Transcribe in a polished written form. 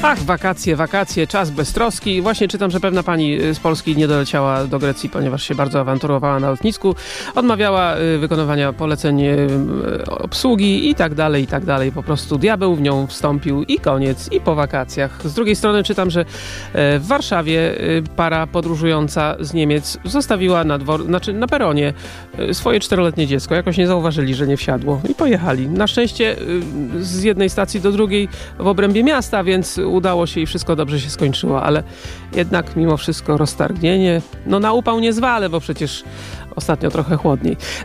Ach, wakacje, czas bez troski. Właśnie czytam, że pewna pani z Polski nie doleciała do Grecji, ponieważ się bardzo awanturowała na lotnisku. Odmawiała wykonywania poleceń obsługi i tak dalej. Po prostu diabeł w nią wstąpił i koniec, i po wakacjach. Z drugiej strony czytam, że w Warszawie para podróżująca z Niemiec zostawiła na peronie swoje 4-letnie dziecko. Jakoś nie zauważyli, że nie wsiadło i pojechali. Na szczęście z jednej stacji do drugiej w obrębie miasta, więc udało się i wszystko dobrze się skończyło, ale jednak mimo wszystko roztargnienie. No na upał nie zwalę, bo przecież ostatnio trochę chłodniej.